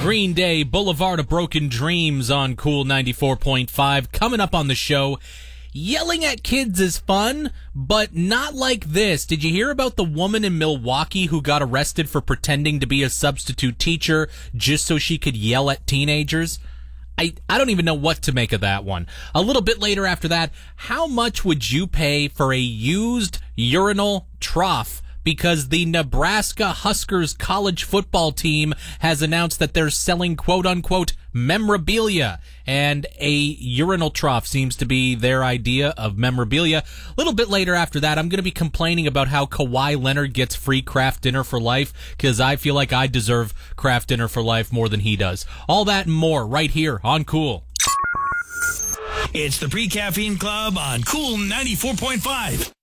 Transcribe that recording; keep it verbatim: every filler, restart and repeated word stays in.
Green Day, Boulevard of Broken Dreams on Cool ninety-four point five. Coming up on the show, yelling at kids is fun, but not like this. Did you hear about the woman in Milwaukee who got arrested for pretending to be a substitute teacher just so she could yell at teenagers? I, I don't even know what to make of that one. A little bit later after that, how much would you pay for a used urinal trough? Because the Nebraska Huskers college football team has announced that they're selling quote-unquote memorabilia, and a urinal trough seems to be their idea of memorabilia. A little bit later after that, I'm going to be complaining about how Kawhi Leonard gets free Kraft Dinner for life, because I feel like I deserve Kraft Dinner for life more than he does. All that and more right here on Cool. It's the Pre-Caffeine Club on Cool ninety-four point five.